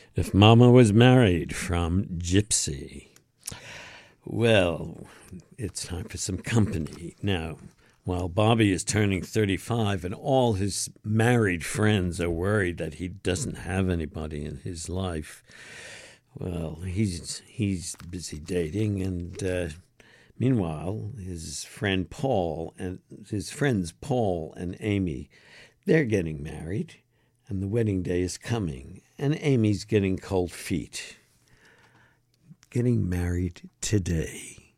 If Mama Was Married from Gypsy. Well, it's time for some company. Now, while Bobby is turning 35 and all his married friends are worried that he doesn't have anybody in his life, well, he's busy dating, and meanwhile, his friends Paul and Amy, they're getting married, and the wedding day is coming, and Amy's getting cold feet. Getting married today.